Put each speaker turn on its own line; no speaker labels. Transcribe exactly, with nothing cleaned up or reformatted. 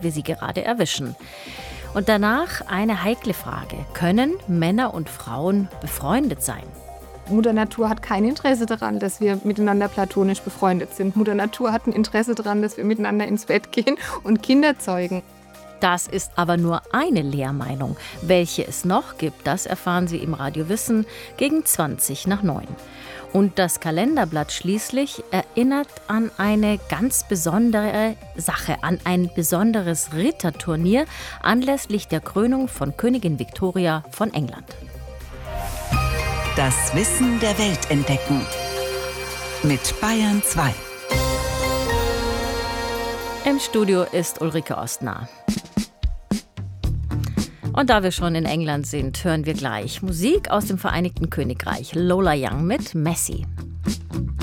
wir sie gerade erwischen. Und danach eine heikle Frage. Können Männer und Frauen befreundet sein?
Mutter Natur hat kein Interesse daran, dass wir miteinander platonisch befreundet sind. Mutter Natur hat ein Interesse daran, dass wir miteinander ins Bett gehen und Kinder zeugen.
Das ist aber nur eine Lehrmeinung. Welche es noch gibt, das erfahren Sie im Radio Wissen gegen zwanzig nach neun. Und das Kalenderblatt schließlich erinnert an eine ganz besondere Sache, an ein besonderes Ritterturnier anlässlich der Krönung von Königin Victoria von England.
Das Wissen der Welt entdecken. Mit Bayern zwei.
Im Studio ist Ulrike Ostner. Und da wir schon in England sind, hören wir gleich Musik aus dem Vereinigten Königreich. Lola Young mit Messi.